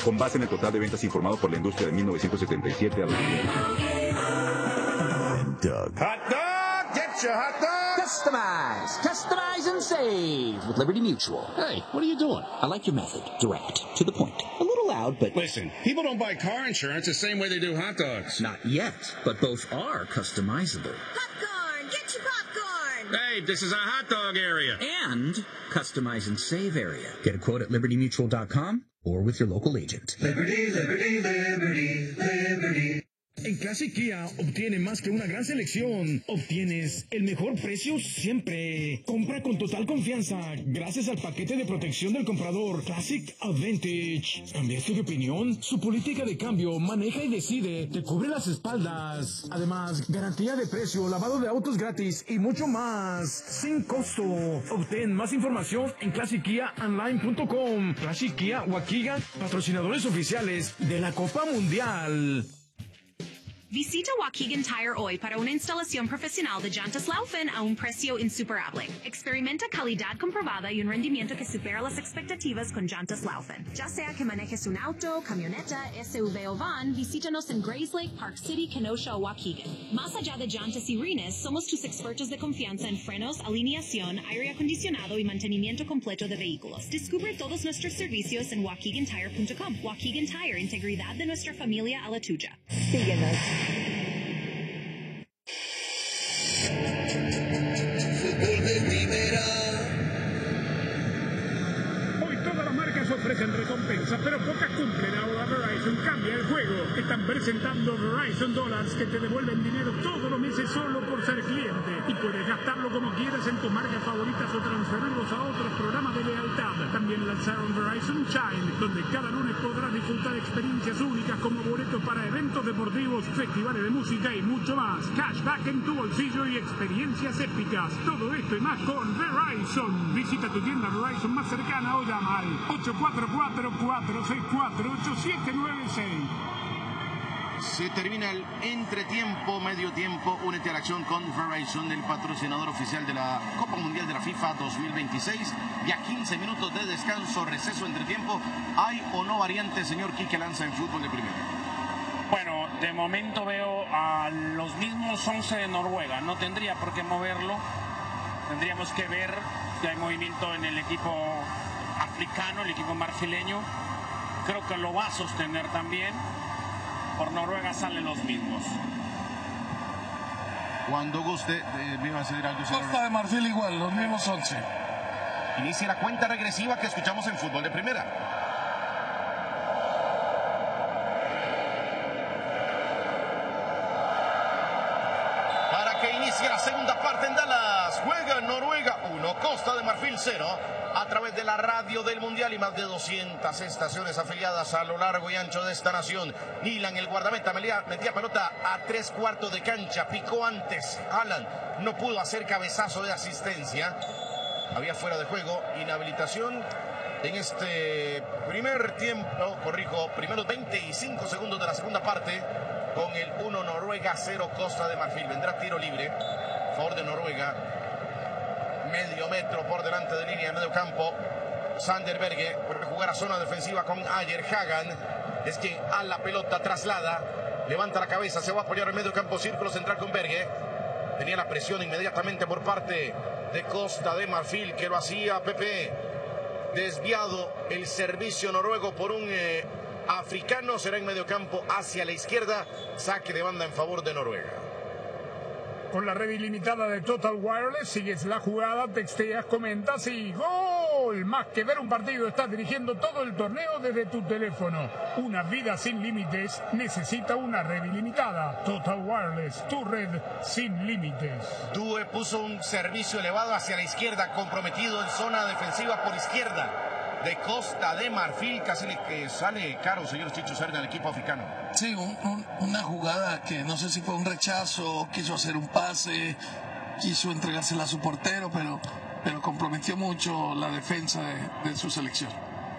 con base en el total de ventas informado por la industria de 1977 al Doug. Hot dog! Get your hot dog! Customize and save with Liberty Mutual. Hey, what are you doing? I like your method. Direct. To the point. A little loud, but... Listen, people don't buy car insurance the same way they do hot dogs. Not yet, but both are customizable. Popcorn! Get your popcorn! Hey, this is a hot dog area. And customize and save area. Get a quote at libertymutual.com or with your local agent. Liberty, liberty, liberty, liberty. En Classic Kia obtienes más que una gran selección. Obtienes el mejor precio siempre. Compra con total confianza gracias al paquete de protección del comprador Classic Advantage. ¿Cambiaste de opinión? Su política de cambio, maneja y decide, te cubre las espaldas. Además, garantía de precio, lavado de autos gratis y mucho más. Sin costo. Obtén más información en ClassicKiaOnline.com. Classic Kia Waukegan, patrocinadores oficiales de la Copa Mundial. Visita Waukegan Tire hoy para una instalación profesional de llantas Laufen a un precio insuperable. Experimenta calidad comprobada y un rendimiento que supera las expectativas con llantas Laufen. Ya sea que manejes un auto, camioneta, SUV o van, visítanos en Grays Lake, Park City, Kenosha o Waukegan. Más allá de llantas y rines, somos tus expertos de confianza en frenos, alineación, aire acondicionado y mantenimiento completo de vehículos. Descubre todos nuestros servicios en waukegantire.com. Waukegan Tire, integridad de nuestra familia a la tuya. Síguenos. Fútbol de primera. Hoy todas las marcas ofrecen recompensas, pero pocas cumplen. Ahora Verizon cambia el juego. Están presentando Verizon Dollars que te devuelven dinero todos los meses solo por ser cliente. Y puedes gastarlo como quieras en tus marcas favoritas o transferirlos a otros programas de lealtad. También lanzaron Verizon Shine, donde cada lunes podrás disfrutar experiencias únicas como boletos para eventos deportivos, festivales de música y mucho más. Cashback en tu bolsillo y experiencias épicas. Todo esto y más con Verizon. Visita tu tienda Verizon más cercana o llama al 844-464-8796. Se termina el entretiempo, medio tiempo. Únete a la acción con Verizon, el patrocinador oficial de la Copa Mundial de la FIFA 2026. Ya 15 minutos de descanso, receso, entretiempo. ¿Hay o no variantes, señor Quique Lanza, en fútbol de primera? Bueno, de momento veo a los mismos 11 de Noruega. No tendría por qué moverlo. Tendríamos que ver si hay movimiento en el equipo africano, el equipo marfileño. Creo que lo va a sostener también. Por Noruega salen los mismos. Cuando guste, me iba a decir algo. Costa de Marfil igual, los mismos 11. Inicia la cuenta regresiva que escuchamos en fútbol de primera. Para que inicie la segunda parte en Dallas. Juega Noruega 1, Costa de Marfil 0. A través de la radio del Mundial y más de 200 estaciones afiliadas a lo largo y ancho de esta nación. Nilan, el guardameta, metía pelota a 3/4 de cancha. Picó antes. Alan no pudo hacer cabezazo de asistencia. Había fuera de juego, inhabilitación en este primer tiempo, primeros 25 segundos de la segunda parte, con el 1 Noruega 0 Costa de Marfil. Vendrá tiro libre a favor de Noruega, medio metro por delante de línea de medio campo. Sander Berge vuelve a jugar a zona defensiva con Ayer Hagan, es quien a la pelota traslada, levanta la cabeza, se va a apoyar en medio campo, círculo central con Berge. Tenía la presión inmediatamente por parte de Costa de Marfil, que lo hacía Pepe. Desviado el servicio noruego por un africano, será en medio campo hacia la izquierda, saque de banda en favor de Noruega. Con la red ilimitada de Total Wireless, sigues la jugada, texteas, comentas y ¡gol! Más que ver un partido, estás dirigiendo todo el torneo desde tu teléfono. Una vida sin límites necesita una red ilimitada. Total Wireless, tu red sin límites. Due puso un servicio elevado hacia la izquierda, comprometido en zona defensiva por izquierda de Costa de Marfil. Casi que sale caro, señor Chicho Serna, el equipo africano. Sí, una jugada que no sé si fue un rechazo, quiso hacer un pase, quiso entregársela a su portero, pero comprometió mucho la defensa de su selección.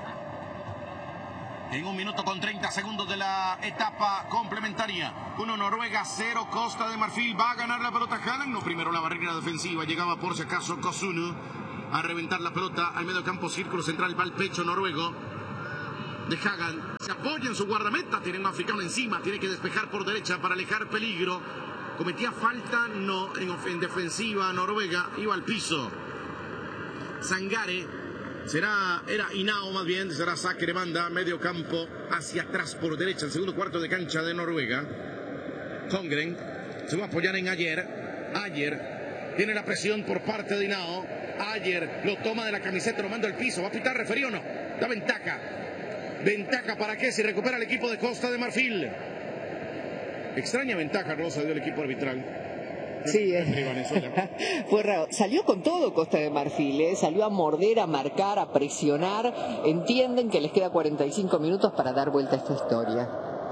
En 1 minuto con 30 segundos de la etapa complementaria. 1 Noruega, 0 Costa de Marfil. Va a ganar la pelota Haaland. No, primero la barrera defensiva. Llegaba por si acaso Kosunu a reventar la pelota al medio campo, círculo central, va al pecho noruego. de Hagan. Se apoya en su guardameta, tiene un africano encima, tiene que despejar por derecha para alejar peligro. Cometía falta, no, en defensiva Noruega, iba al piso. Sangare, era Hinao más bien, será saque de banda, medio campo, hacia atrás por derecha, el segundo cuarto de cancha de Noruega. Holmgren se va a apoyar en Ayer tiene la presión por parte de Hinao. Ayer lo toma de la camiseta, lo manda al piso, ¿va a pitar referí o no? Da ventaja. ¿Ventaja para qué? Si recupera el equipo de Costa de Marfil. Extraña ventaja, Rosa, dio el equipo arbitral. Sí, fue raro. Salió con todo Costa de Marfil, salió a morder, a marcar, a presionar. Entienden que les queda 45 minutos para dar vuelta a esta historia.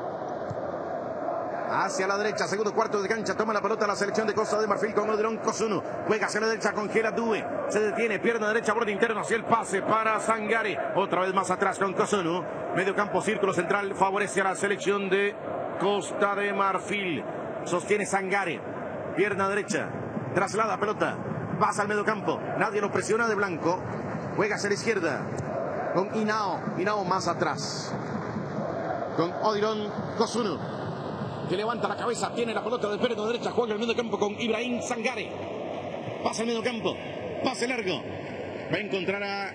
Hacia la derecha, segundo cuarto de cancha, toma la pelota la selección de Costa de Marfil con Odilon Kosunu. Juega hacia la derecha con Gela Due. Se detiene, pierna derecha, borde interno hacia el pase para Sangare. Otra vez más atrás con Kosunu. Medio campo, círculo central, favorece a la selección de Costa de Marfil. Sostiene Sangare. Pierna derecha, traslada pelota, pasa al medio campo, nadie lo presiona de blanco, juega hacia la izquierda con Hinao más atrás, con Odilon Kosunu, que levanta la cabeza, tiene la pelota de pierna derecha, juega al medio campo con Ibrahim Sangare, pasa al medio campo, pase largo, va a encontrar a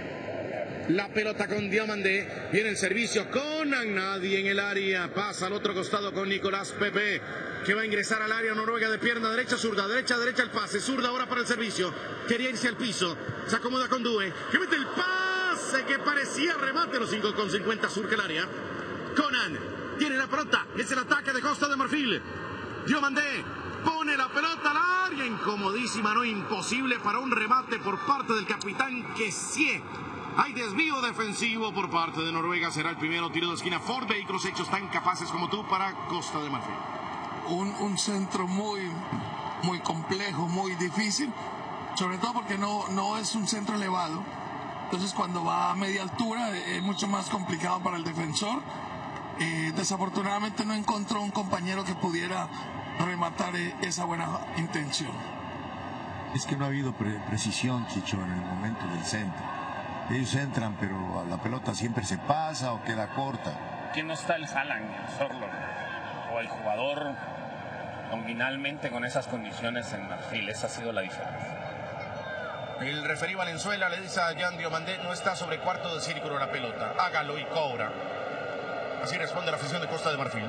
la pelota con Diomandé, viene el servicio con nadie en el área, pasa al otro costado con Nicolás Pepe, que va a ingresar al área Noruega de pierna derecha, zurda, derecha el pase, zurda ahora para el servicio, quería irse al piso, se acomoda con Due, que mete el pase que parecía remate, los 5:50 surca el área. Conan tiene la pelota, es el ataque de Costa de Marfil. Diomandé pone la pelota al área, incomodísima, no imposible para un remate por parte del capitán Kessie. Hay desvío defensivo por parte de Noruega, será el primero tiro de esquina. Ford vehículos hechos tan capaces como tú para Costa de Marfil. Un centro muy complejo, muy difícil, sobre todo porque no es un centro elevado. Entonces cuando va a media altura es mucho más complicado para el defensor. Desafortunadamente no encontró un compañero que pudiera rematar esa buena intención. Es que no ha habido precisión, Chicho, en el momento del centro. Ellos entran, pero la pelota siempre se pasa o queda corta. ¿Quién no está el Haaland, el Sorloth o el jugador nominalmente con esas condiciones en Marfil? Esa ha sido la diferencia. El referí Valenzuela le dice a Jan Diomandé, no está sobre cuarto de círculo la pelota, hágalo y cobra. Así responde la afición de Costa de Marfil.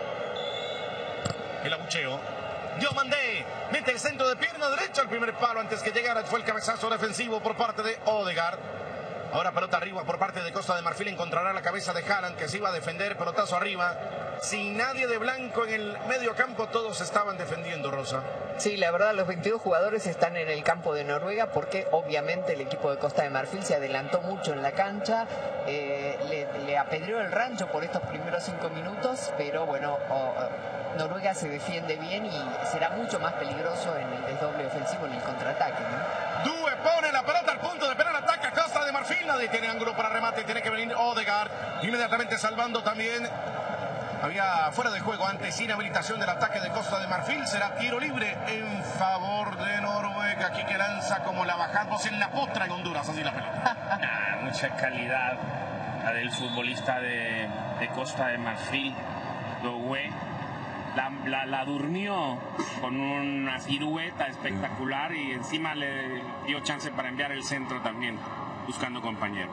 El abucheo. Diomandé mete el centro de pierna derecha al primer palo antes que llegara. Fue el cabezazo defensivo por parte de Odegaard. Ahora pelota arriba por parte de Costa de Marfil. Encontrará la cabeza de Haaland, que se iba a defender. Pelotazo arriba. Sin nadie de blanco en el medio campo, todos estaban defendiendo, Rosa. Sí, la verdad, los 22 jugadores están en el campo de Noruega porque obviamente el equipo de Costa de Marfil se adelantó mucho en la cancha. Le apedreó el rancho por estos primeros 5 minutos, pero bueno, Noruega se defiende bien y será mucho más peligroso en el desdoble ofensivo, en el contraataque, ¿no? Due pone la pelota al punto de penal, ataca Costa de Marfil, nadie tiene ángulo para remate, tiene que venir Odegaard, inmediatamente salvando también. Había fuera de juego antes, inhabilitación del ataque de Costa de Marfil, será tiro libre en favor de Noruega, aquí que lanza como la bajamos en la potra en Honduras, así la pelota. Mucha calidad la del futbolista de Costa de Marfil, Due. La durmió con una pirueta espectacular y encima le dio chance para enviar el centro también, buscando compañero.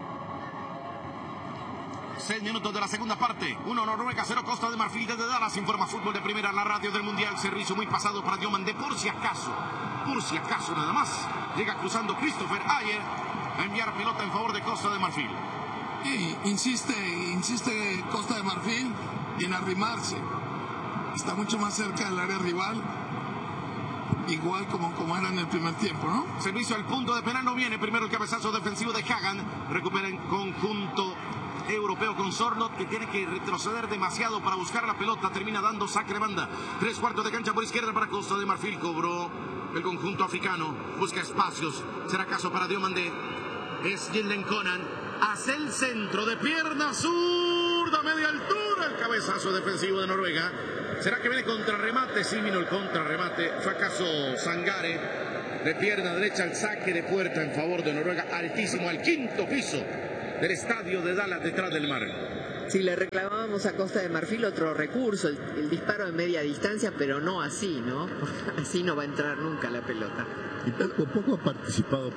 6 minutos de la segunda parte. 1 Noruega, 0 Costa de Marfil. Desde Dallas informa Fútbol de Primera, la radio del Mundial. Servicio muy pasado para Diomandé, por si acaso nada más. Llega cruzando Christopher Ayer a enviar pelota en favor de Costa de Marfil. Y insiste Costa de Marfil en arrimarse. Está mucho más cerca del área rival, igual como era en el primer tiempo, ¿no? Servicio al punto de penal, no viene. Primero el cabezazo defensivo de Hagan. Recupera en conjunto europeo con Sorloth, que tiene que retroceder demasiado para buscar la pelota. Termina dando saque de banda. 3/4 de cancha por izquierda para Costa de Marfil. Cobró el conjunto africano. Busca espacios. Será caso para Diomandé. Es Jilden Conan. Hace el centro de pierna zurda, media altura. El cabezazo defensivo de Noruega. ¿Será que viene contrarremate? Sí, vino el contrarremate. Fue acaso Sangare. De pierna derecha el saque de puerta en favor de Noruega. Altísimo, al quinto piso del estadio de Dallas, detrás del mar. Sí, le reclamábamos a Costa de Marfil otro recurso, el disparo de media distancia, pero no así, ¿no? Así no va a entrar nunca la pelota. Y poco ha participado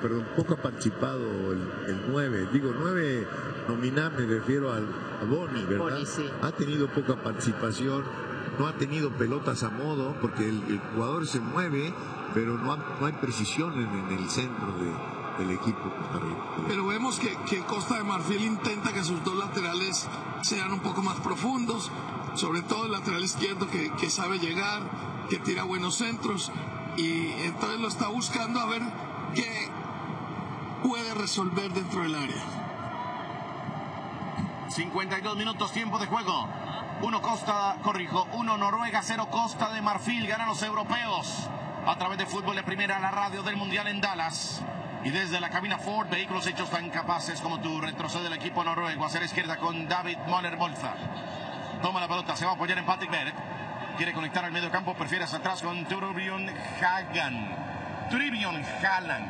el 9. Digo, 9 nominal, me refiero a Boni, ¿verdad? Boni, sí. Ha tenido poca participación, no ha tenido pelotas a modo, porque el jugador se mueve, pero no hay precisión en el centro del equipo costarricense. Pero vemos que Costa de Marfil intenta que sus dos laterales sean un poco más profundos, sobre todo el lateral izquierdo que sabe llegar, que tira buenos centros, y entonces lo está buscando a ver qué puede resolver dentro del área. 52 minutos, tiempo de juego. 1 Noruega, 0 Costa de Marfil. Ganan los europeos a través de Fútbol de Primera, la radio del Mundial en Dallas. Y desde la cabina Ford, vehículos hechos tan capaces como tú. Retrocede el equipo noruego hacia la izquierda con David Möller Bolza. Toma la pelota, se va a apoyar en Patrick Berg. Quiere conectar al medio campo, prefiere hacia atrás con Torbjörn Hagen.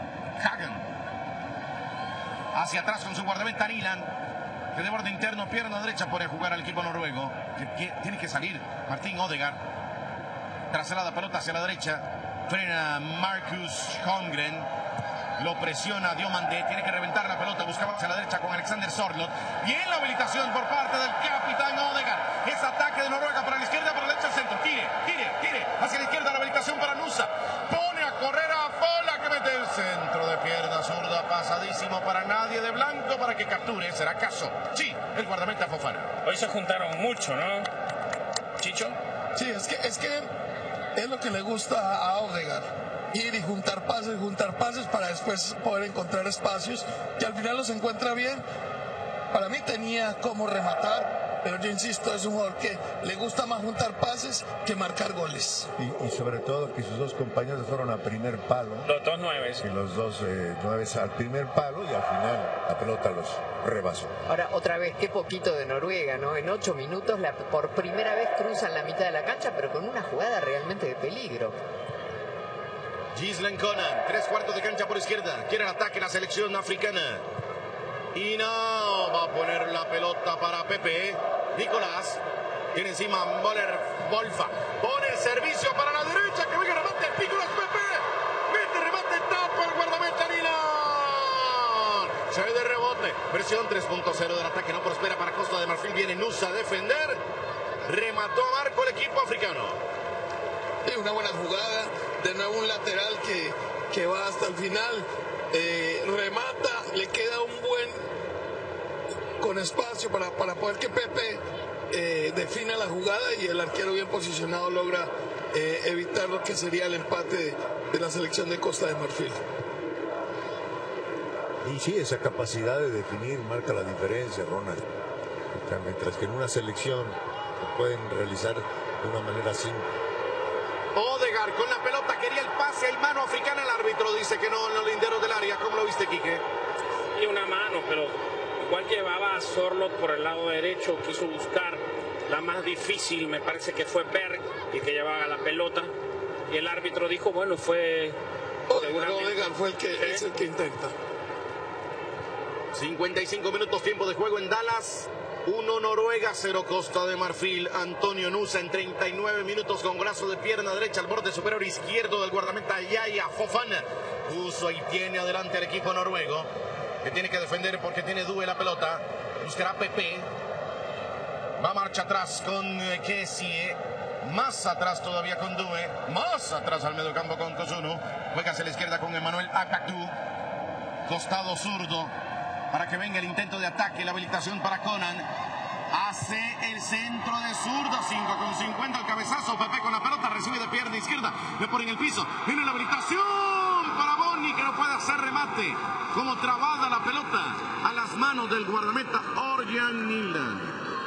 Hacia atrás con su guardameta Nilan, que de borde interno, pierna derecha, pone a jugar al equipo noruego. Que tiene que salir Martin Odegaard. Traslada la pelota hacia la derecha. Frena Marcus Holmgren. Lo presiona Diomande. Tiene que reventar la pelota. Buscaba hacia la derecha con Alexander Sorloth. Bien la habilitación por parte del capitán Odegaard. Es ataque de Noruega para la izquierda, para la derecha, el centro. Tire. Hacia la izquierda la habilitación para Nusa. Pone a correr a Fola, que mete el centro de pierna zurda. Pasadísimo para nadie de blanco para que capture. ¿Será caso? Sí, el guardameta Fofana. Hoy se juntaron mucho, ¿no, Chicho? Sí, es que es lo que le gusta a Odegaard. Ir y juntar pases para después poder encontrar espacios, que al final los encuentra bien. Para mí tenía como rematar, pero yo insisto, es un jugador que le gusta más juntar pases que marcar goles. Y sobre todo que sus dos compañeros fueron a primer palo. Los dos nueves. Y los dos nueves al primer palo, y al final la pelota los rebasó. Ahora, otra vez, qué poquito de Noruega, ¿no? En 8 minutos, por primera vez cruzan la mitad de la cancha, pero con una jugada realmente de peligro. Gislen Conan, 3/4 de cancha por izquierda. Quiere el ataque la selección africana. Y no, va a poner la pelota para Pepe. Nicolás. Tiene encima Möller Bolfa. Pone el servicio para la derecha. Que venga remate. Nicolás Pepe. Mete remate. Tapa el guardameta Nilan. Se ve de rebote. Versión 3.0 del ataque. No prospera para Costa de Marfil. Viene Nusa a defender. Remató a marco el equipo africano. Sí, una buena jugada. De nuevo un lateral que va hasta el final. Remata. Le queda un buen con espacio para poder que Pepe defina la jugada, y el arquero bien posicionado logra evitar lo que sería el empate de la selección de Costa de Marfil. Y sí, esa capacidad de definir marca la diferencia, Ronald. O sea, mientras que en una selección lo pueden realizar de una manera simple. Odegaard con la pelota, quería el pase, hay mano africana, el árbitro dice que no en los linderos del área. ¿Cómo lo viste, Quique? Y una mano, pero igual llevaba a Sorloth por el lado derecho, quiso buscar la más difícil, me parece que fue Berg el que llevaba la pelota, y el árbitro dijo, bueno, fue... Odegaard fue es el que intenta. 55 minutos, tiempo de juego en Dallas. 1 Noruega, 0 Costa de Marfil. Antonio Nusa en 39 minutos con brazo de pierna derecha al borde superior izquierdo del guardameta Yaya Fofana. Puso y tiene adelante al equipo noruego, que tiene que defender porque tiene Due la pelota. Buscará Pepe. Va marcha atrás con Kessie. Más atrás todavía con Due. Más atrás al medio campo con Kosuno. Juega hacia la izquierda con Emmanuel Akpaktu. Costado zurdo para que venga el intento de ataque. La habilitación para Conan. Hace el centro de zurdo. 5,50 el cabezazo. Pepe con la pelota. Recibe de pierna izquierda. Le pone en el piso. Viene la habilitación para Boni, que no puede hacer remate. Como trabada la pelota a las manos del guardameta Ørjan Nilan.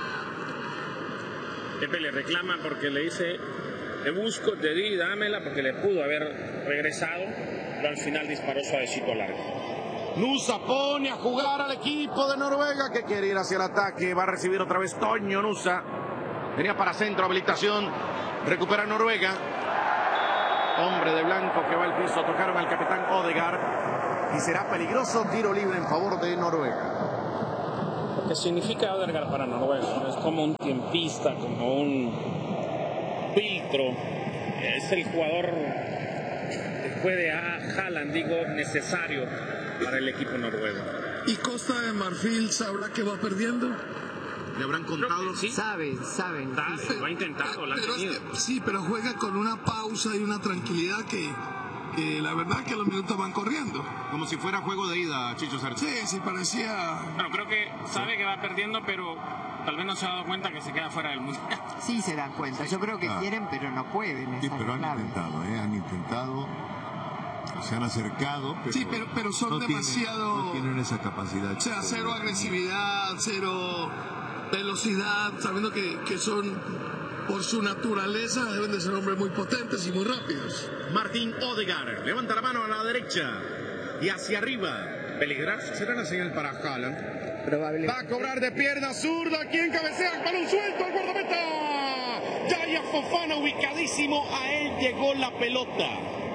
Pepe le reclama porque le dice, te busco, te di, dámela, porque le pudo haber regresado, pero al final disparó suavecito al arco. Nusa pone a jugar al equipo de Noruega, que quiere ir hacia el ataque. Va a recibir otra vez Toño Nusa. Venía para centro, habilitación. Recupera Noruega. Hombre de blanco que va al piso. Tocaron al capitán Odegaard. Y será peligroso tiro libre en favor de Noruega. que significa Ødegaard para Noruega. Es como un tiempista, como un filtro. Es el jugador, después de Haaland, necesario para el equipo noruego. ¿Y Costa de Marfil sabrá que va perdiendo? ¿Le habrán contado? Sí. Saben. Lo ha intentado, lo ha tenido. Sí, pero juega con una pausa y una tranquilidad que la verdad que los minutos van corriendo. Como si fuera juego de ida, Chicho Sarcha. Sí, parecía... Bueno, creo que sabe que va perdiendo, pero tal vez no se ha dado cuenta que se queda fuera del mundial. Sí se dan cuenta. Yo creo que quieren, pero no pueden. Sí, pero han intentado, se han acercado. Pero sí, pero son demasiado... no tienen esa capacidad. O sea, cero agresividad, cero velocidad, sabiendo que son, por su naturaleza, deben de ser hombres muy potentes y muy rápidos. Martín Ødegaard levanta la mano a la derecha y hacia arriba. Peligroso. Será la señal para Haaland. Probablemente. Va a cobrar de pierna zurda. ¿Quién cabecea? Balón suelto al guardameta. Yaya Fofana ubicadísimo. A él llegó la pelota.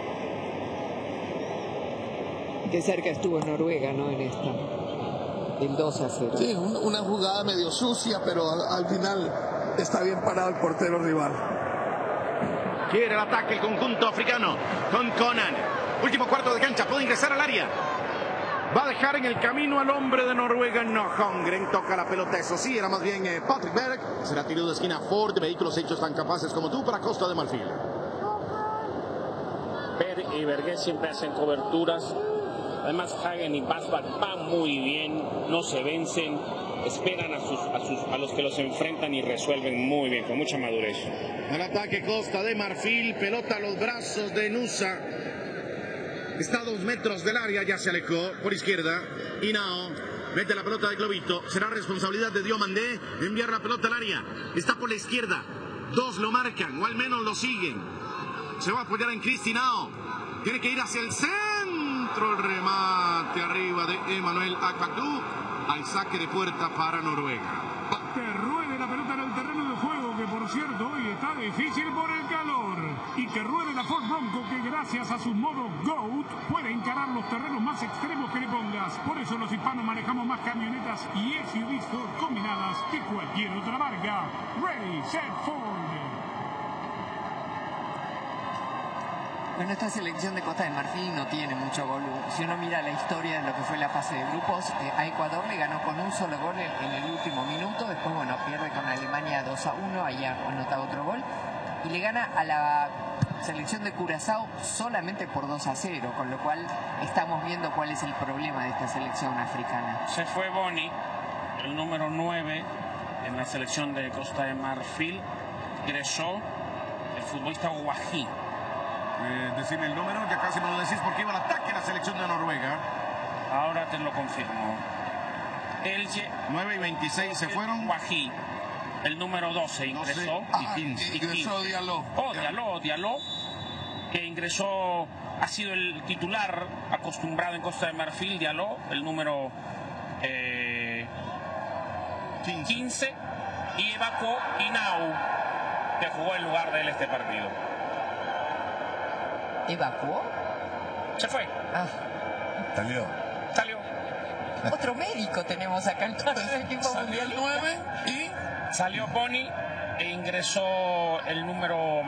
Qué cerca estuvo Noruega, ¿no? En esta. El 2-0. Sí, una jugada medio sucia, pero al final está bien parado el portero rival. Quiere el ataque el conjunto africano con Conan. Último cuarto de cancha, puede ingresar al área. Va a dejar en el camino al hombre de Noruega, No Holmgren. Toca la pelota, eso sí, era más bien Patrick Berg. Será tiro de esquina Ford, vehículos hechos tan capaces como tú para Costa de Marfil. Berg y Berge siempre hacen coberturas. Además, Hagen y Basbach van muy bien, no se vencen, esperan a los que los enfrentan y resuelven muy bien, con mucha madurez. Al ataque Costa de Marfil, pelota a los brazos de Nusa. Está a 2 metros del área, ya se alejó por izquierda. Hinao mete la pelota de Globito. Será responsabilidad de Diomandé enviar la pelota al área. Está por la izquierda. 2 lo marcan, o al menos lo siguen. Se va a apoyar en Cristinao. Tiene que ir hacia el centro. El remate arriba de Emmanuel Akpakdu. Al saque de puerta para Noruega. Que ruede la pelota en el terreno de juego, que por cierto hoy está difícil por el calor. Y que ruede la Ford Bronco, que gracias a su modo GOAT puede encarar los terrenos más extremos que le pongas. Por eso los hispanos manejamos más camionetas y SUVs Ford combinadas que cualquier otra marca. Ready, set, Ford. Bueno, esta selección de Costa de Marfil no tiene mucho gol. Si uno mira la historia de lo que fue la fase de grupos, a Ecuador le ganó con un solo gol en el último minuto. Después, bueno, pierde con Alemania 2-1, ahí anota otro gol. Y le gana a la selección de Curazao solamente por 2-0, con lo cual estamos viendo cuál es el problema de esta selección africana. Se fue Boni, el número 9 en la selección de Costa de Marfil. Ingresó el futbolista Guají. Decirme el número, ya casi me lo decís porque iba al ataque la selección de Noruega. Ahora te lo confirmo. 9 y 26 se fueron. Guají, el número 12 ingresó. Y 15. Ingresó Diallo. Diallo, que ingresó, ha sido el titular acostumbrado en Costa de Marfil. Diallo, el número 15. Y evacuó Hinao, que jugó en lugar de él este partido. ¿Evacuó? Se fue. Salió. Otro médico tenemos acá en el equipo mundial. El 9 y... Salió Boni e ingresó el número...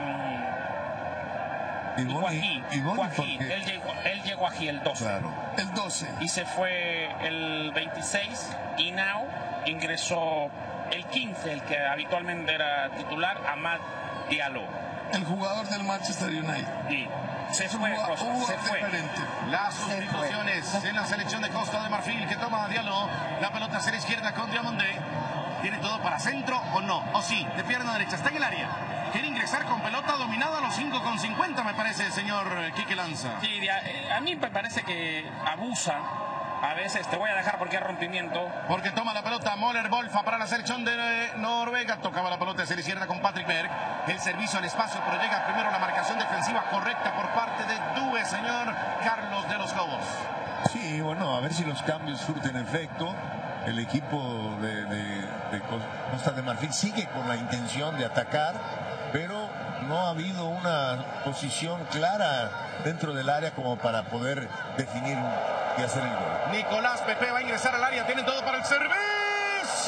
Guají. Él llegó aquí el 12. Claro. El 12. Y se fue el 26. Hinao ingresó el 15, el que habitualmente era titular, Amad Diallo. El jugador del Manchester United. Y se fue. Las sustituciones en la selección de Costa de Marfil, que toma a Diallo. La pelota hacia la izquierda con Diomandé. ¿Tiene todo para centro o no? O sí, de pierna derecha, está en el área. Quiere ingresar con pelota dominada a los 5,50, me parece, señor Quique Lanza. Sí, a mí me parece que abusa. A veces te voy a dejar porque hay rompimiento. Porque toma la pelota Moller Wolfa para la selección de Noruega. Tocaba la pelota hacia la izquierda con Patrick Berg. El servicio al espacio, pero llega primero la marcación defensiva correcta por parte de Due, señor Carlos de los Lobos. Sí, bueno, a ver si los cambios surten efecto. El equipo de Costa de Marfil sigue con la intención de atacar, pero no ha habido una posición clara dentro del área como para poder definir y hacer el gol. Nicolás Pepe va a ingresar al área, tiene todo para el servicio.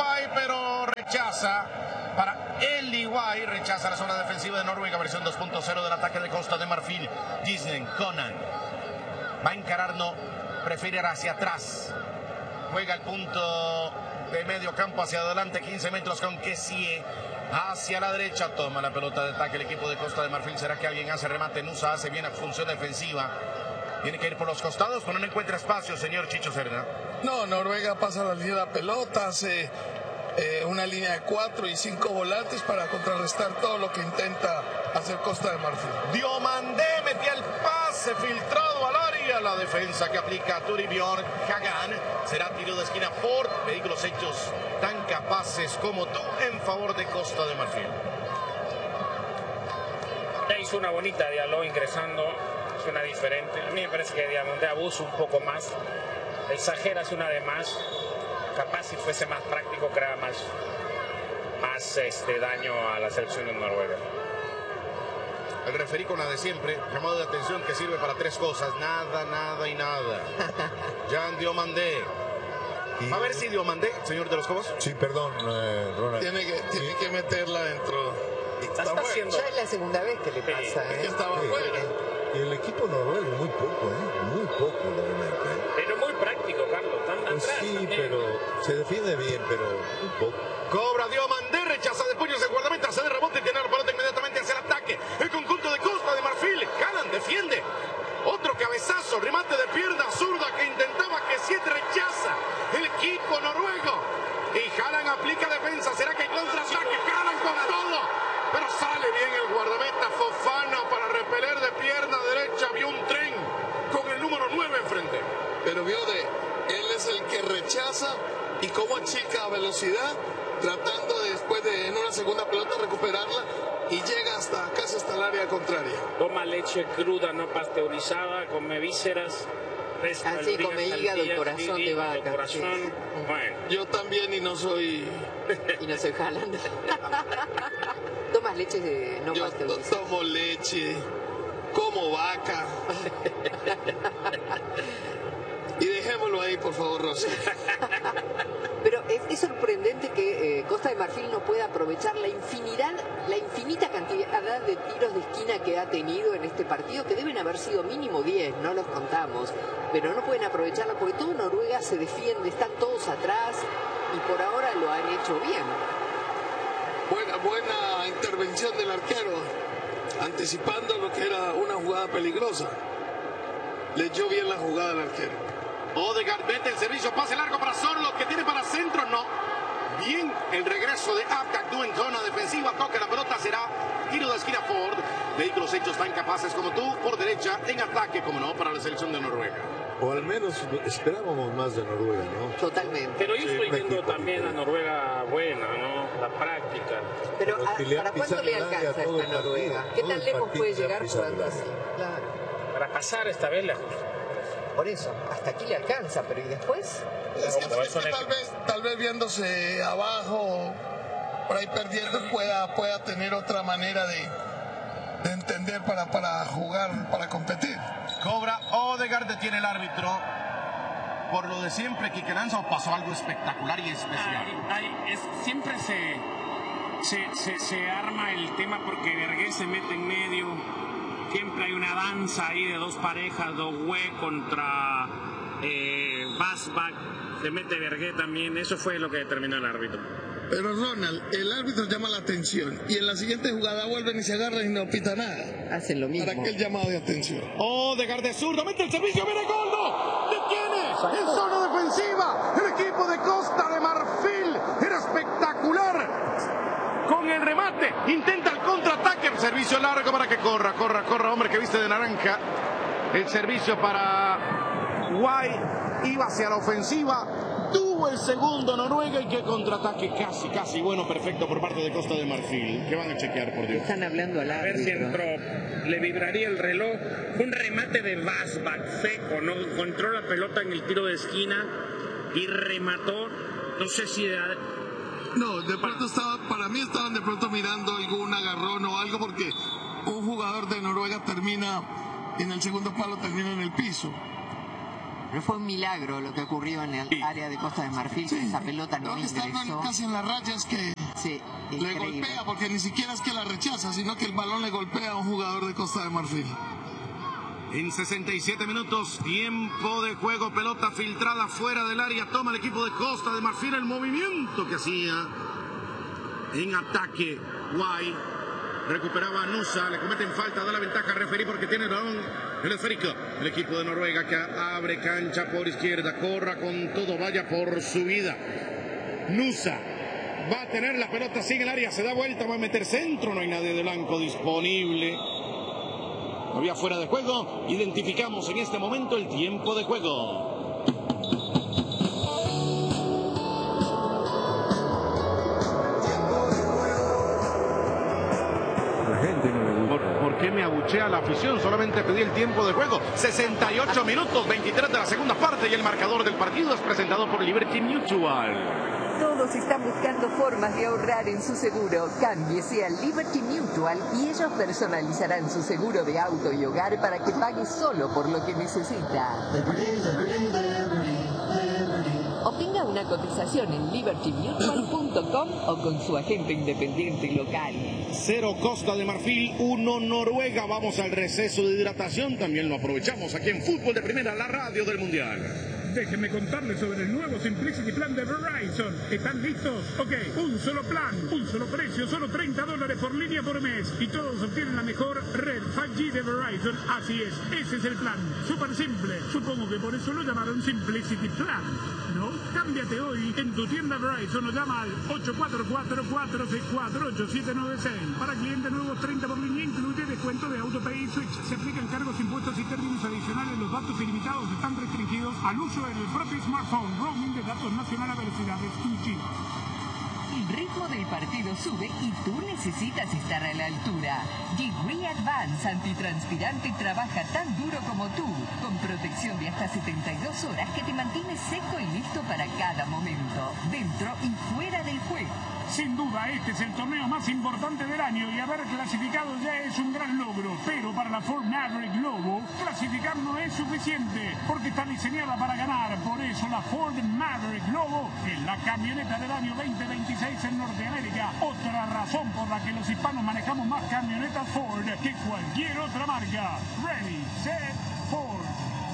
Guay, pero rechaza. Para Eli Guay, rechaza la zona defensiva de Noruega, versión 2.0 del ataque de Costa de Marfil. Disney Conan va a encarar, no, prefiere ir hacia atrás. Juega el punto de medio campo hacia adelante, 15 metros con Kessie. Hacia la derecha, toma la pelota de ataque el equipo de Costa de Marfil. ¿Será que alguien hace remate? Nusa hace bien la función defensiva. Tiene que ir por los costados, pero no encuentra espacio, señor Chicho Serna. No, Noruega pasa la línea de la pelota, hace una línea de 4 y 5 volantes para contrarrestar todo lo que intenta hacer Costa de Marfil. Diomandé metía el pase filtrado al área. La defensa que aplica Torbjørn Hagan. Será tiro de esquina Ford. Vehículos hechos tan capaces como tú en favor de Costa de Marfil. Ya hizo una bonita diálogo ingresando. Es una diferente. A mí me parece que Diomandé abusa un poco más. Exagera, hace una de más. Capaz si fuese más práctico crea más daño a la selección de Noruega. El referí con la de siempre, llamado de atención que sirve para 3 cosas, nada, nada y nada. Jan Diomandé. A ver si Diomandé, señor de los Cobos. Sí, perdón, Ronald. Tiene que meterla dentro. Está haciendo... Ya es la segunda vez que le pasa. Es que estaba fuera. Y el equipo noruego muy poco, muy poco, la verdad. Pero muy práctico, Carlos. Pues sí, también. Pero se defiende bien, pero un poco. Cobra Diomandé, rechaza de puños el guardameta, se de rebote y tiene la pelota inmediatamente hacia el ataque. El conjunto de Costa de Marfil, Haaland defiende. Otro cabezazo, remate de pierna zurda que intentaba que 7 rechaza el equipo noruego. Y Haaland aplica defensa, ¿será que hay contraataque? Haaland con todo, pero sale bien el guardameta Fofana para repeler de pierna derecha. Vio un tren con el número 9 enfrente. Pero vio él es el que rechaza y cómo achica a velocidad, tratando de, después de en una segunda pelota recuperarla y llega casi hasta el área contraria. Toma leche cruda no pasteurizada, come vísceras. Así come hígado y corazón de vaca. Corazón. Sí. Bueno. Yo también y no soy Haaland. ¿Tomas leche no pasteurizada? Yo tomo leche, como vaca. Y dejémoslo ahí, por favor, Rosy. Pero es sorprendente que Costa de Marfil no pueda aprovechar la infinita cantidad de tiros de esquina que ha tenido en este partido, que deben haber sido mínimo 10, no los contamos, pero no pueden aprovecharlo porque todo Noruega se defiende, están todos atrás y por ahora lo han hecho bien. Buena intervención del arquero, anticipando lo que era una jugada peligrosa. Leyó bien la jugada del arquero. Odegaard mete el servicio, pase largo para Sorloth, que tiene para centro, no. Bien el regreso de Abkakdu en zona defensiva, toca la pelota, será tiro de esquina Ford. Vehículos hechos tan capaces como tú, por derecha, en ataque, como no, para la selección de Noruega. O al menos esperábamos más de Noruega, ¿no? Totalmente. Pero yo estoy viendo también a Noruega buena, ¿no? La práctica. Pero ¿para cuándo le alcanza esta Noruega? ¿Qué tan lejos puede llegar jugando así? Claro. Para pasar esta vez lejos. Por eso, hasta aquí le alcanza, pero ¿y después? Es que tal vez viéndose abajo, por ahí perdiendo, pueda tener otra manera de entender para jugar, para competir. Cobra Odegaard, detiene el árbitro. Por lo de siempre, Quique Lanza, ¿o pasó algo espectacular y especial? Siempre se arma el tema porque Vergués se mete en medio. Siempre hay una danza ahí de 2 parejas, Doué contra Basbach, se mete Vergué también, eso fue lo que determinó el árbitro. Pero Ronald, el árbitro llama la atención y en la siguiente jugada vuelven y se agarran y no pita nada. Hacen lo mismo. Para aquel llamado de atención. Odegaard de zurdo, mete el servicio, viene gol, no, detiene en zona defensiva el equipo de Costa de Marfil, era espectacular. Con el remate, intenta el contraataque, el servicio largo para que corra, hombre que viste de naranja. El servicio para Guay, iba hacia la ofensiva, tuvo el segundo Noruega y que contraataque casi bueno, perfecto por parte de Costa de Marfil. ¿Qué van a chequear, por Dios? Están hablando al árbitro. A ver si entró, le vibraría el reloj. Un remate de Basbach seco, ¿no? Encontró la pelota en el tiro de esquina y remató, no sé si... No, de pronto para mí estaban de pronto mirando algún agarrón o algo porque un jugador de Noruega termina en el segundo palo, termina en el piso. Pero fue un milagro lo que ocurrió en el área de Costa de Marfil, que esa pelota no ingresó. Estando casi en las rayas que le golpea, porque ni siquiera es que la rechaza, sino que el balón le golpea a un jugador de Costa de Marfil. En 67 minutos, tiempo de juego, pelota filtrada fuera del área, toma el equipo de Costa de Marfil el movimiento que hacía en ataque. Guay recuperaba a Nusa, le cometen falta, da la ventaja a referí porque tiene el balón, el esférico. El equipo de Noruega que abre cancha por izquierda, corra con todo, vaya por su vida. Nusa va a tener la pelota, sigue el área, se da vuelta, va a meter centro, no hay nadie de blanco disponible. Había fuera de juego, identificamos en este momento el tiempo de juego. ¿Por qué me abuchea la afición? Solamente pedí el tiempo de juego. 68 minutos, 23 de la segunda parte y el marcador del partido es presentado por Liberty Mutual. Todos están buscando formas de ahorrar en su seguro. Cámbiese a Liberty Mutual y ellos personalizarán su seguro de auto y hogar para que pague solo por lo que necesita. Obtenga una cotización en libertymutual.com o con su agente independiente local. 0 Costa de Marfil, 1 Noruega. Vamos al receso de hidratación. También lo aprovechamos aquí en Fútbol de Primera, la radio del Mundial. Déjenme contarles sobre el nuevo Simplicity Plan de Verizon. ¿Están listos? Ok, un solo plan, un solo precio, solo $30 por línea por mes. Y todos obtienen la mejor red 5G de Verizon. Así es, ese es el plan. Súper simple. Supongo que por eso lo llamaron Simplicity Plan, ¿no? Cámbiate hoy en tu tienda Verizon o llama al 844-464-8796. Para clientes nuevos, 30 por línea, incluye descuento de AutoPay y Switch. Se aplican cargos, impuestos y términos adicionales. Los datos ilimitados están restringidos al uso en el propio smartphone. Roaming de datos nacional a velocidades 2G. El ritmo del partido sube y tú necesitas estar a la altura. Degree Advance antitranspirante trabaja tan duro como tú, con protección de hasta 72 horas que te mantiene seco y listo para cada momento, dentro y fuera del juego. Sin duda, este es el torneo más importante del año y haber clasificado ya es un gran logro. Pero para la Ford Maverick Globo, clasificar no es suficiente, porque está diseñada para ganar. Por eso la Ford Maverick Globo es la camioneta del año 2026 en Norteamérica. Otra razón por la que los hispanos manejamos más camionetas Ford que cualquier otra marca. Ready, set, Ford.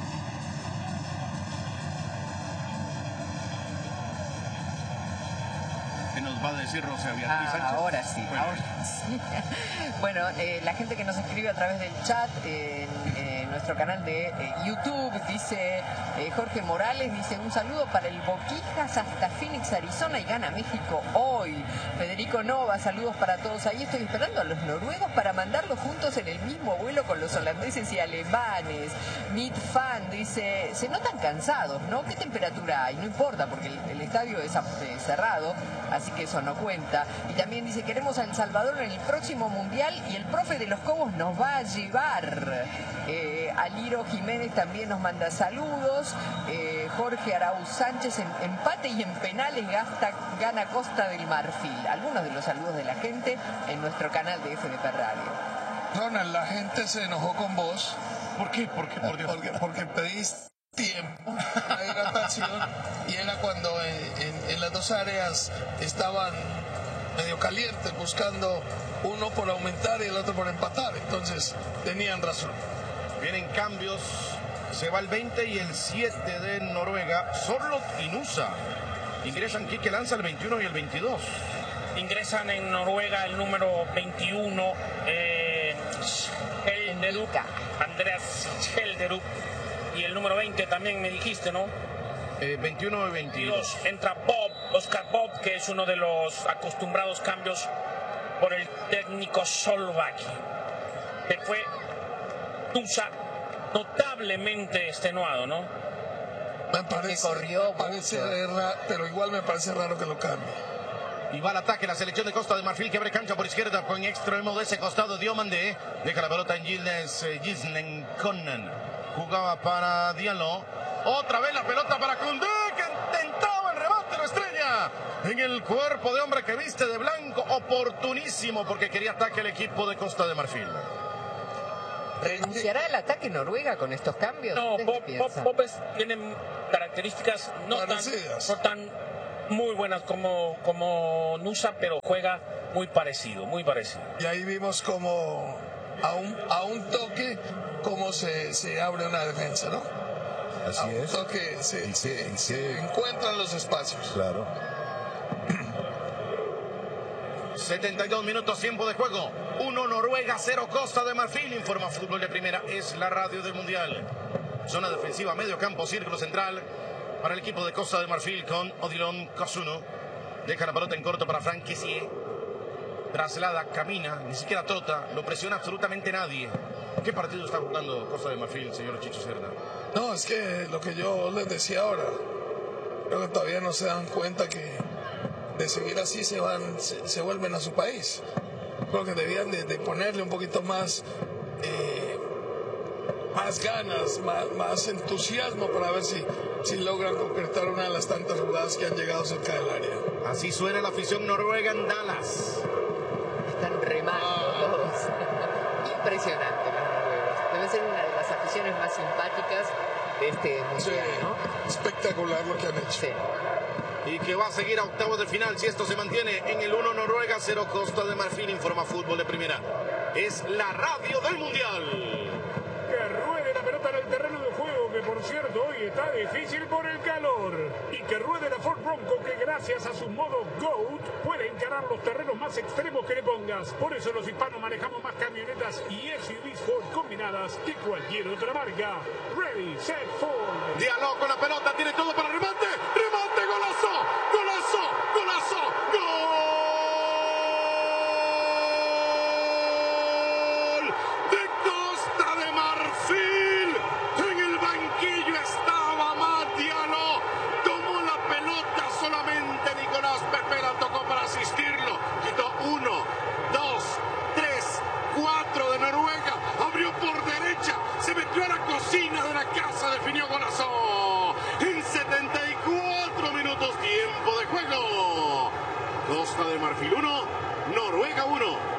Nos va a decir Rosa Beatriz Sánchez. Ahora sí. Bueno, la gente que nos escribe a través del chat en nuestro canal de YouTube dice, Jorge Morales dice, un saludo para el Boquijas hasta Phoenix, Arizona y gana México hoy. Federico Nova, saludos para todos ahí. Estoy esperando a los noruegos para mandarlos juntos en el mismo vuelo con los holandeses y alemanes. Meet Fan dice, se notan cansados, ¿no? ¿Qué temperatura hay? No importa porque el estadio es cerrado, así que eso no cuenta. Y también dice, queremos a El Salvador en el próximo mundial y el profe de los Cobos nos va a llevar. Aliro Jiménez también nos manda saludos. Jorge Arauz Sánchez, en empate y en penales gana Costa del Marfil. Algunos de los saludos de la gente en nuestro canal de FDP Radio. Ronald, la gente se enojó con vos. ¿Por qué? Por Dios. Porque pediste tiempo de hidratación y era cuando en las dos áreas estaban medio calientes buscando uno por aumentar y el otro por empatar, entonces tenían razón. Vienen cambios, se va el 20 y el 7 de Noruega, Sorlot y Nusa. Ingresan Quique Lanza el 21 y el 22. Ingresan en Noruega el número 21, Andreas Helderup, y el número 20 también me dijiste, ¿no? 21 y 22. Entra Oscar Bob, que es uno de los acostumbrados cambios por el técnico Solvaki. Que fue Tusa notablemente extenuado, ¿no? Me parece pero igual me parece raro que lo cambie. Y va al ataque la selección de Costa de Marfil, que abre cancha por izquierda con extremo de ese costado. Diomande deja la pelota en Gislen Konnen. Jugaba para Diallo. Otra vez la pelota para Koundé, que intentaba el remate, la estrella en el cuerpo de hombre que viste de blanco. Oportunísimo porque quería ataque el equipo de Costa de Marfil. ¿Renunciará al ataque Noruega con estos cambios? No, Popes tiene características no tan muy buenas como Nusa, pero juega muy parecido. Y ahí vimos como a un toque cómo se abre una defensa, ¿no? Así es. Un toque se encuentran los espacios. Claro. 72 minutos, tiempo de juego. 1 Noruega, 0 Costa de Marfil. Informa Fútbol de Primera, es la radio del Mundial. Zona defensiva, medio campo, círculo central para el equipo de Costa de Marfil con Odilon Kosuno. Deja la pelota en corto para Frank Kessié. Traslada, camina, ni siquiera trota, lo presiona absolutamente nadie. ¿Qué partido está jugando Costa de Marfil, señor Chicho Serna? No, es que lo que yo les decía ahora, creo que todavía no se dan cuenta que de seguir así se vuelven a su país. Creo que debían de ponerle un poquito más ganas, más entusiasmo para ver si logran concretar una de las tantas jugadas que han llegado cerca del área. Así suena la afición noruega en Dallas. Están remando todos. Impresionante los noruegos. Debe ser una de las aficiones más simpáticas de este mundial, ¿no? Espectacular lo que han hecho. Sí. Y que va a seguir a octavos de final si esto se mantiene en el 1 Noruega, 0 Costa de Marfil. Informa Fútbol de Primera. Es la radio del Mundial. Que ruede la pelota en el terreno de juego, que por cierto hoy está difícil por el calor. Y que ruede la Ford Bronco, que gracias a su modo GOAT puede encarar los terrenos más extremos que le pongas. Por eso los hispanos manejamos más camionetas y SUVs Ford combinadas que cualquier otra marca. Ready, set, Ford. Diallo con la pelota, tiene todo para remate. ¡Remate, golazo! ¡Golazo! ¡Golazo! ¡Gol! De Costa de Marfil. En el banquillo estaba Matt Diallo. Tomó la pelota solamente Nicolás Pepe, la tocó para asistirlo. Quitó 1, 2, 3, 4 de Noruega. Abrió por derecha. Se metió a la cocina de la casa. Definió golazo. En 74 minutos, tiempo de juego. Costa de Marfil 1, Noruega 1.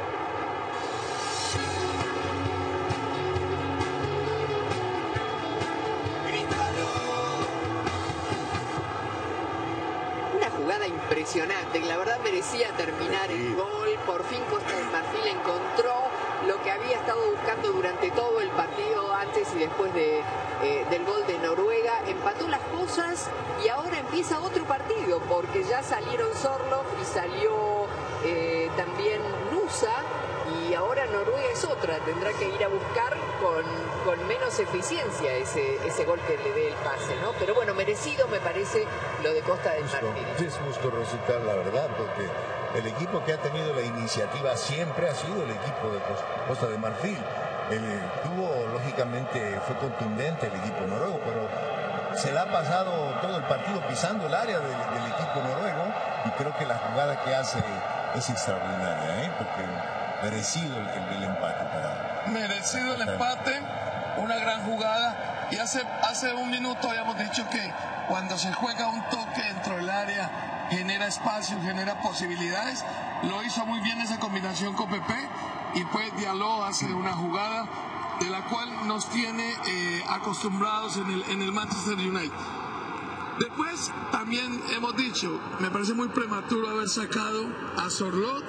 Jugada impresionante, la verdad merecía terminar el gol. Por fin Costa de Marfil encontró lo que había estado buscando durante todo el partido, antes y después del gol de Noruega. Empató las cosas y ahora empieza otro partido, porque ya salieron Sorloth y salió también Nusa, y ahora Noruega es otra, tendrá que ir a buscar con menos eficiencia ese gol que le dé el pase, ¿no? Pero bueno, merecido me parece lo de Costa del Marfil. Es justo, Rosita, la verdad, porque el equipo que ha tenido la iniciativa siempre ha sido el equipo de Costa de Marfil. Lógicamente, fue contundente el equipo noruego, pero se le ha pasado todo el partido pisando el área del equipo noruego, y creo que la jugada que hace es extraordinaria, porque merecido el empate. Merecido el empate, una gran jugada, y hace un minuto habíamos dicho que cuando se juega un toque dentro del área genera espacio, genera posibilidades. Lo hizo muy bien esa combinación con Pepe, y pues Diallo hace una jugada de la cual nos tiene acostumbrados en el Manchester United. Después también hemos dicho, me parece muy prematuro haber sacado a Sorloth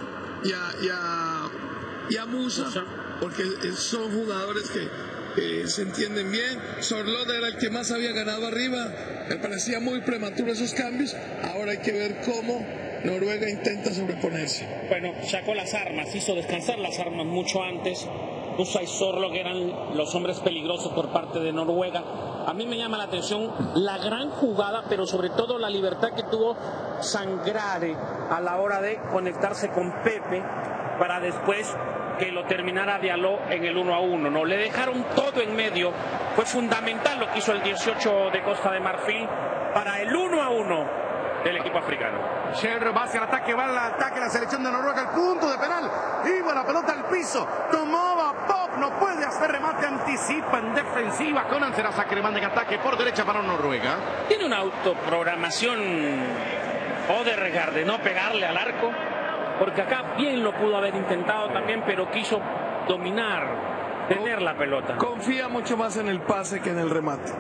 y a Musa, porque son jugadores que se entienden bien. Sorloth era el que más había ganado arriba, me parecía muy prematuro esos cambios. Ahora hay que ver cómo Noruega intenta sobreponerse. Bueno, sacó las armas, hizo descansar las armas mucho antes. Musa y Sorloth eran los hombres peligrosos por parte de Noruega. A mí me llama la atención la gran jugada, pero sobre todo la libertad que tuvo Sangrare a la hora de conectarse con Pepe para después que lo terminara Diallo en el 1-1. No, le dejaron todo en medio. Fue fundamental lo que hizo el 18 de Costa de Marfil para el 1-1 del equipo africano. Scher va hacia el ataque, va al ataque la selección de Noruega, al punto de penal. Iba la pelota al piso, tomaba Pop, no puede hacer remate, anticipa en defensiva. Conan será saque de ataque por derecha para Noruega. Tiene una autoprogramación Odegaard de no pegarle al arco, porque acá bien lo pudo haber intentado también, pero quiso dominar tener la pelota. Confía mucho más en el pase que en el remate.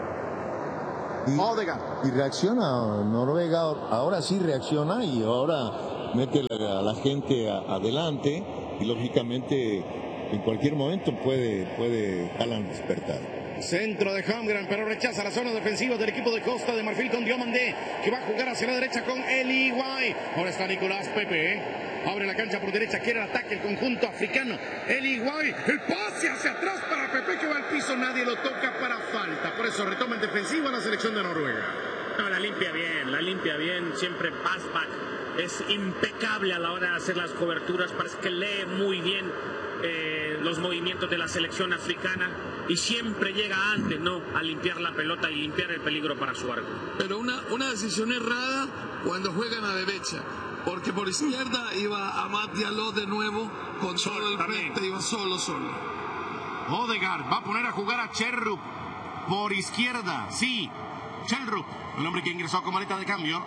Y reacciona Noruega, ahora sí reacciona y ahora mete a la gente adelante y lógicamente en cualquier momento puede Haaland despertar. Centro de Holmgren, pero rechaza la zona defensiva del equipo de Costa de Marfil con Diomandé, que va a jugar hacia la derecha con Eli Guay. Ahora está Nicolás Pepe, abre la cancha por derecha, quiere el ataque el conjunto africano. Eli Guay, el pase hacia atrás para Pepe que va al piso, nadie lo toca para falta. Por eso retoma en defensiva la selección de Noruega. No, la limpia bien, siempre pass back. Es impecable a la hora de hacer las coberturas, parece que lee muy bien los movimientos de la selección africana y siempre llega antes, ¿no?, a limpiar la pelota y limpiar el peligro para su arco. Pero una decisión errada cuando juegan a derecha, porque por izquierda iba Amad Diallo de nuevo con todo el frente, iba solo. Odegaard va a poner a jugar a Cherrup por izquierda, sí, Cherrup, el hombre que ingresó con maleta de cambio.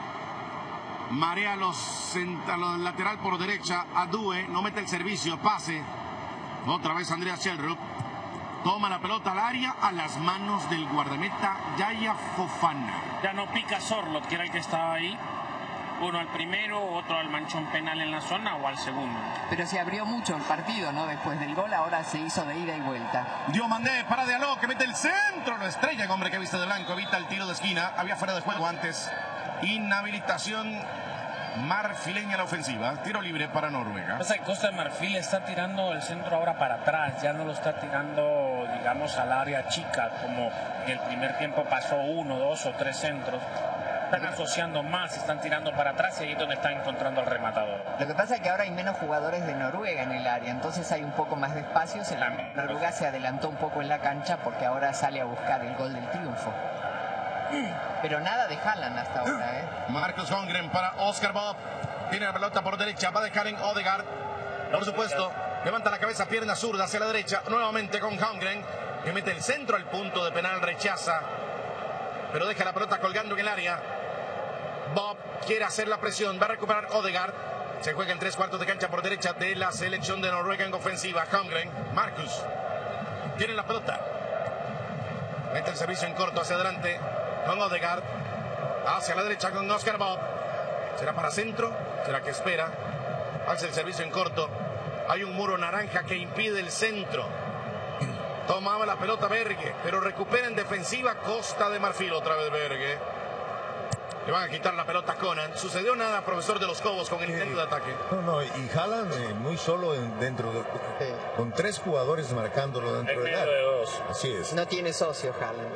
Marea los lateral por derecha, Adue, no mete el servicio, pase. Otra vez Andreas Schellrup. Toma la pelota al área, a las manos del guardameta Yaya Fofana. Ya no pica Sorloth, que era el que estaba ahí. Uno al primero, otro al manchón penal en la zona o al segundo. Pero se abrió mucho el partido, ¿no? Después del gol, ahora se hizo de ida y vuelta. Diomandé para Diallo, que mete el centro, lo estrella, el hombre que viste de blanco, evita el tiro de esquina. Había fuera de juego antes. Inhabilitación marfileña en la ofensiva. Tiro libre para Noruega. Costa de Marfil está tirando el centro ahora para atrás, ya no lo está tirando, digamos, al área chica, como en el primer tiempo pasó 1, 2 o 3 centros. Están asociando más, están tirando para atrás y ahí es donde están encontrando al rematador. Lo que pasa es que ahora hay menos jugadores de Noruega en el área, entonces hay un poco más de espacios. Noruega se adelantó un poco en la cancha porque ahora sale a buscar el gol del triunfo. Pero nada de Haaland hasta ahora, Marcus Holmgren para Oscar Bob. Tiene la pelota por derecha, va a dejar en Odegaard. Por supuesto, levanta la cabeza, pierna zurda hacia la derecha. Nuevamente con Holmgren, que mete el centro al punto de penal, rechaza. Pero deja la pelota colgando en el área. Bob quiere hacer la presión, va a recuperar Odegaard. Se juega en 3/4 de cancha por derecha de la selección de Noruega en ofensiva. Holmgren, Marcus. Tiene la pelota. Mete el servicio en corto hacia adelante con Odegaard. Hacia la derecha con Oscar Bob. ¿Será para centro? ¿Será que espera? Hace el servicio en corto. Hay un muro naranja que impide el centro. Tomaba la pelota Berge, pero recupera en defensiva Costa de Marfil. Otra vez Berge. Le van a quitar la pelota a Conan. ¿Sucedió nada, profesor de los Cobos, con el intento de ataque? No, y Haaland muy solo dentro de... con 3 jugadores marcándolo dentro del área. Así es. No tiene socio Haaland.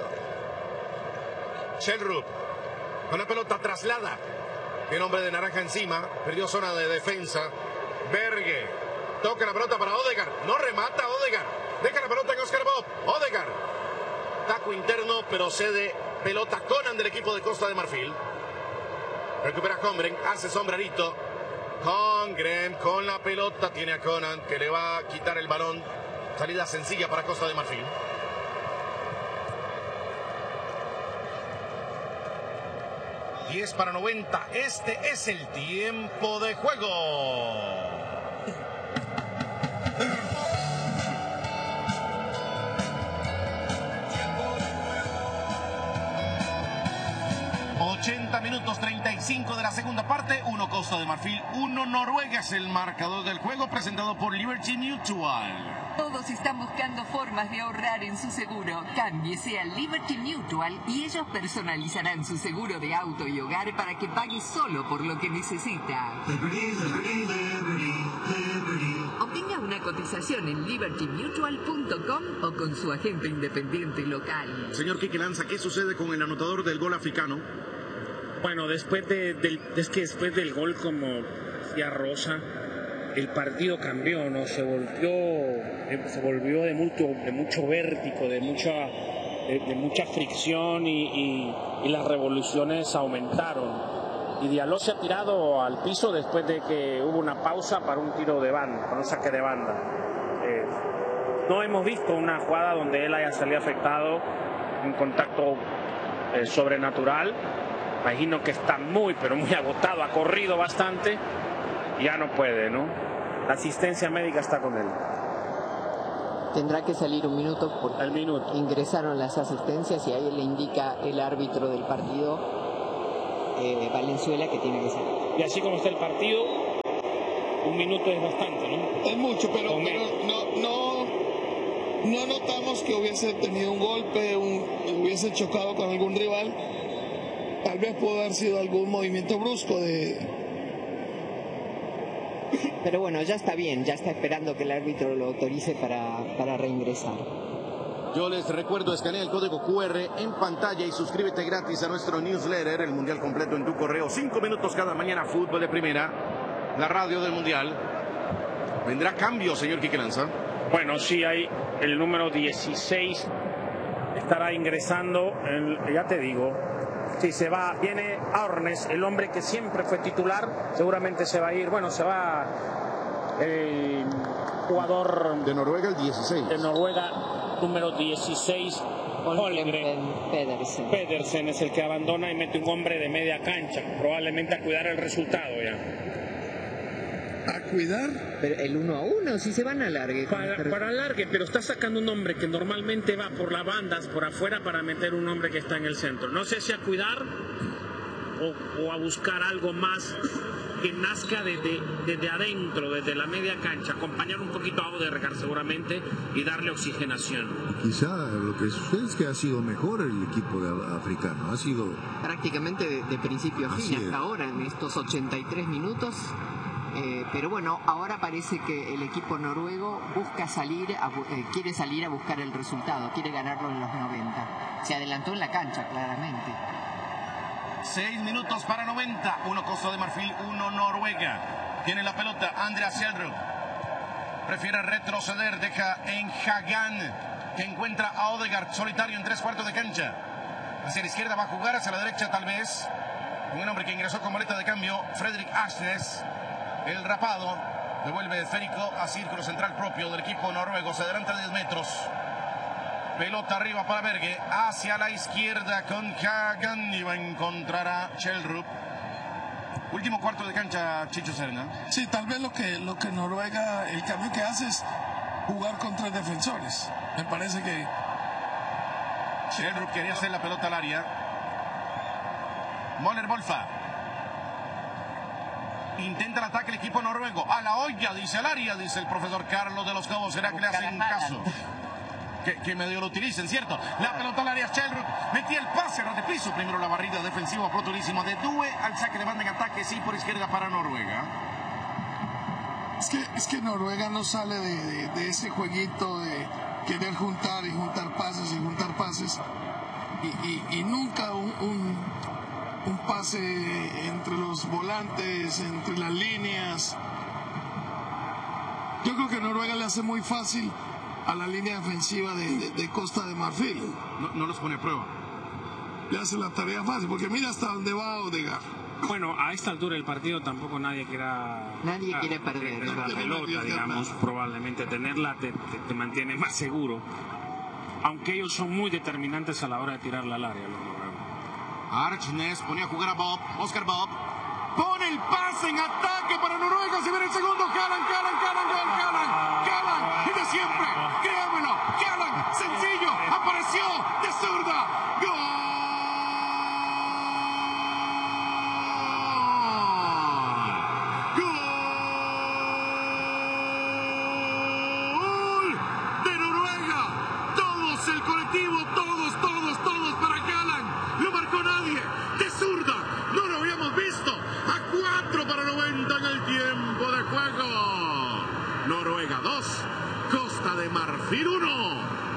Schellrup con la pelota traslada. El hombre de naranja encima. Perdió zona de defensa. Berge toca la pelota para Odegaard. No remata Odegaard. Deja la pelota en Oscar Bob. Odegaard. Taco interno, pero cede pelota Conan del equipo de Costa de Marfil. Recupera Holmgren. Hace sombrerito. Holmgren con la pelota. Tiene a Conan que le va a quitar el balón. Salida sencilla para Costa de Marfil. 10 para 90. Este es el tiempo de juego. 80 minutos 35 de la segunda parte. 1 Costa de Marfil, 1 Noruega es el marcador del juego, presentado por Liberty Mutual. Todos están buscando formas de ahorrar en su seguro. Cámbiese a Liberty Mutual y ellos personalizarán su seguro de auto y hogar para que pague solo por lo que necesita. Obtenga una cotización en libertymutual.com o con su agente independiente local. Señor Quique Lanza, ¿qué sucede con el anotador del gol africano? Bueno, después del gol, como decía Rosa, el partido cambió, ¿no? Se volvió de mucho vértigo, de mucha fricción y las revoluciones aumentaron. Y Diallo se ha tirado al piso después de que hubo una pausa para un tiro de banda, para un saque de banda. No hemos visto una jugada donde él haya salido afectado, un contacto sobrenatural. Imagino que está muy, pero muy agotado, ha corrido bastante y ya no puede, ¿no? La asistencia médica está con él. Tendrá que salir un minuto porque ingresaron las asistencias y ahí le indica el árbitro del partido, Valenzuela, que tiene que salir. Y así como está el partido, un minuto es bastante, ¿no? Es mucho, pero no notamos que hubiese tenido un golpe, hubiese chocado con algún rival. Tal vez pudo haber sido algún movimiento brusco Pero bueno, ya está bien, ya está esperando que el árbitro lo autorice para reingresar. Yo les recuerdo, escanea el código QR en pantalla y suscríbete gratis a nuestro newsletter, el Mundial completo en tu correo. 5 minutos cada mañana, fútbol de primera, la radio del Mundial. ¿Vendrá cambio, señor Quique Lanza? Bueno, sí, hay el número 16, estará ingresando, ya te digo, si se va, viene Arnes, el hombre que siempre fue titular, seguramente se va a ir, bueno, se va el jugador de Noruega, el 16. De Noruega, número 16, Holmgren Pedersen es el que abandona y mete un hombre de media cancha, probablemente a cuidar el resultado ya. ¿A cuidar? Pero el 1-1, si se van a alargue. Para alargue, pero está sacando un hombre que normalmente va por las bandas, por afuera, para meter un hombre que está en el centro. No sé si a cuidar o a buscar algo más que nazca desde adentro, desde la media cancha, acompañar un poquito a Odegaard seguramente y darle oxigenación. Quizá lo que sucede es que ha sido mejor el equipo africano, ha sido prácticamente de principio a fin hasta ahora en estos 83 minutos. Pero bueno, ahora parece que el equipo noruego busca quiere salir a buscar el resultado, quiere ganarlo en los 90. Se adelantó en la cancha, claramente. 6 minutos para 90. 1 Costa de Marfil, 1 Noruega. Tiene la pelota Andreas Schjelderup. Prefiere retroceder, deja en Hagan, que encuentra a Odegaard solitario en 3/4 de cancha. Hacia la izquierda va a jugar, hacia la derecha tal vez. Un hombre que ingresó con boleta de cambio, Fredrik Asnes. El rapado devuelve esférico a círculo central propio del equipo noruego. Se adelanta 10 metros. Pelota arriba para Berge. Hacia la izquierda con Hagan. Y va a encontrar a Schjelderup. Último cuarto de cancha, Chicho Serna. Sí, tal vez lo que Noruega, el cambio que hace es jugar con 3 defensores. Me parece que Schjelderup quería hacer la pelota al área. Möller Wolfa. Intenta el ataque el equipo noruego. A la olla, dice el área, dice el profesor Carlos de los Cobos. ¿Será que le hacen caso? Que medio lo utilicen, ¿cierto? La pelota al área, Schjelderup metía el pase a de piso. Primero la barrida defensiva oportunísima de Due al saque de banda en ataque, sí, por izquierda para Noruega. Es que Noruega no sale de ese jueguito de querer juntar y juntar pases y juntar pases. Y nunca un pase entre los volantes, entre las líneas. Yo creo que Noruega le hace muy fácil a la línea defensiva de Costa de Marfil. No los pone a prueba. Le hace la tarea fácil, porque mira hasta dónde va Odegaard. Bueno, a esta altura del partido tampoco nadie quiere perder la pelota, digamos, probablemente tenerla te mantiene más seguro. Aunque ellos son muy determinantes a la hora de tirarla al área. Arnes pone a jugar a Bob, Oscar Bob. Pone el pase en ataque para Noruega. Se viene el segundo. Haaland. Y de siempre, créamelo. Haaland, sencillo. Apareció de zurda. ¡Gol! De Noruega. Todos, el colectivo, todos para Haaland. No marcó nadie. De zurda. No lo habíamos visto. A 4 para 90 en el tiempo de juego. Noruega 2, Costa de Marfil 1.